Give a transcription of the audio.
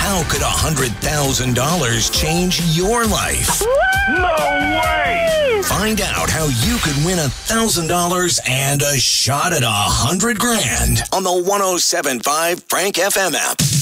How could $100,000 change your life? No way! Find out how you could win $1,000 and a shot at $100,000 on the 107.5 Frank FM app.